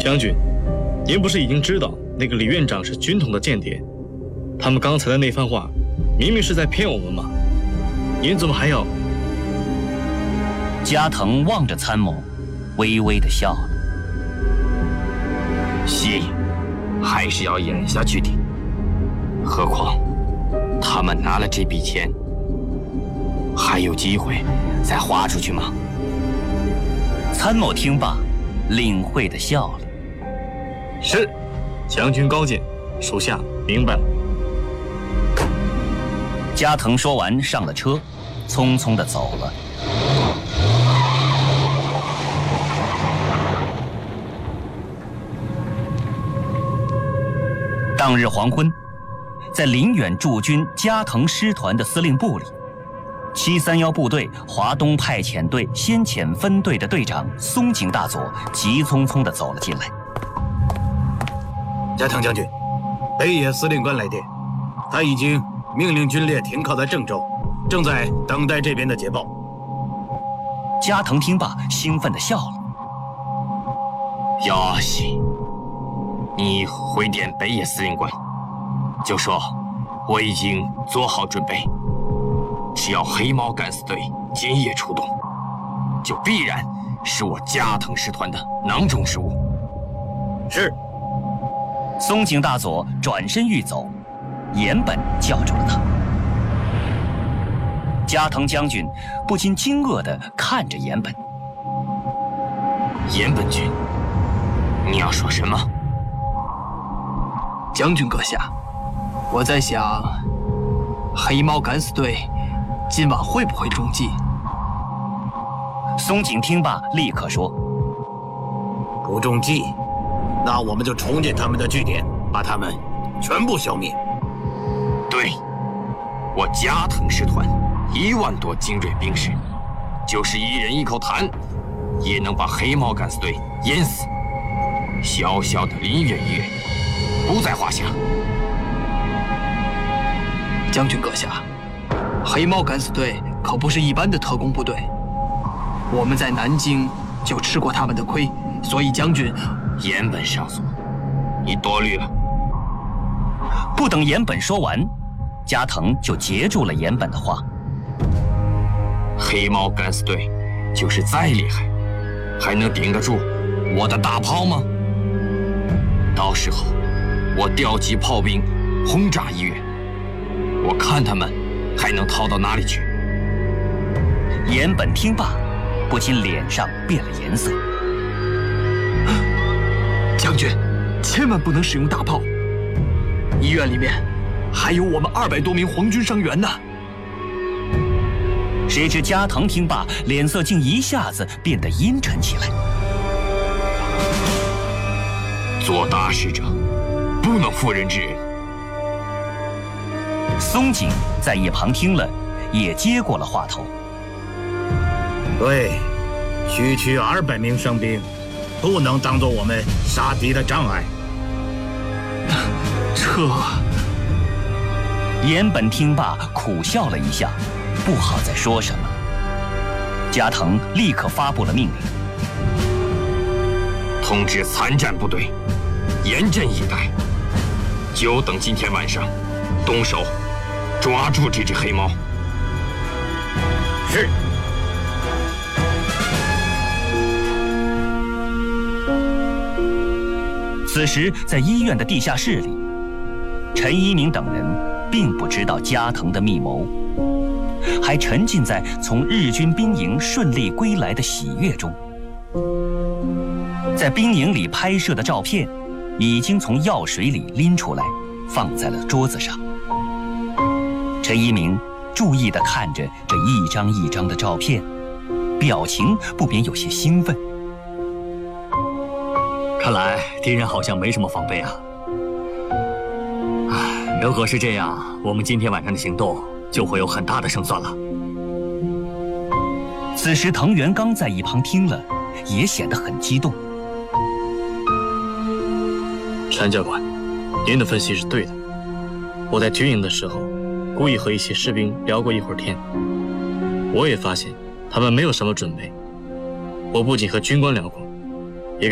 将军，您不是已经知道那个李院长是军统的间谍？他们刚才的那番话，明明是在骗我们嘛！您怎么还要？ 加藤望着参谋，微微地笑了。 戏还是要演下去的。何况他们拿了这笔钱，还有机会再花出去吗？ 参谋听罢，领会地笑了。 是，将军高见，属下明白了。 加藤说完，上了车，匆匆地走了。当日黄昏，在林远驻军加藤师团的司令部里，731部队华东派遣队先遣分队的队长松井大佐急匆匆地走了进来。 加藤将军，北野司令官来电，他已经命令军列停靠在郑州，正在等待这边的捷报。 加藤听罢，兴奋地笑了。 要西，你回电北野司令官，就说我已经做好准备，只要黑猫敢死队今夜出动，就必然是我加藤师团的囊中之物。 是。 松井大佐转身欲走，岩本叫住了他。加藤将军不禁惊愕地看着岩本。 岩本君，你要说什么？ 将军阁下，我在想，黑猫敢死队今晚会不会中计？ 松井听罢，立刻说：“ 不中计，那我们就冲进他们的据点，把他们全部消灭。” 对，我加藤师团1万多精锐兵士，就是一人一口痰，也能把黑猫敢死队淹死。小小的林远医院不在话下。 将军阁下，黑猫敢死队可不是一般的特工部队，我们在南京就吃过他们的亏，所以将军…… 岩本上佐，你多虑了。 不等岩本说完，加藤就截住了岩本的话。 黑猫敢死队就是再厉害，还能顶得住我的大炮吗？到时候我调集炮兵轰炸医院，我看他们还能逃到哪里去？ 岩本听罢，不禁脸上变了颜色。 将军，千万不能使用大炮，医院里面还有我们200多名皇军伤员呢。 谁知加藤听罢，脸色竟一下子变得阴沉起来。 做大事者不能妇人之仁。 松井在一旁听了，也接过了话头。 对，区区200名伤兵，不能当做我们杀敌的障碍。 这…… 岩本听罢，苦笑了一下，不好再说什么。加藤立刻发布了命令， 通知参战部队严阵以待，就等今天晚上动手抓住这只黑猫。 是。 此时，在医院的地下室里，陈一鸣等人并不知道加藤的密谋，还沉浸在从日军兵营顺利归来的喜悦中。在兵营里拍摄的照片，已经从药水里拎出来，放在了桌子上。陈一鸣注意地看着这一张一张的照片，表情不免有些兴奋。 看来敌人好像没什么防备啊！如果是这样，我们今天晚上的行动就会有很大的胜算了。 此时藤原刚在一旁听了，也显得很激动。 陈教官，您的分析是对的。我在军营的时候，故意和一些士兵聊过一会儿天，我也发现他们没有什么准备。我不仅和军官聊过，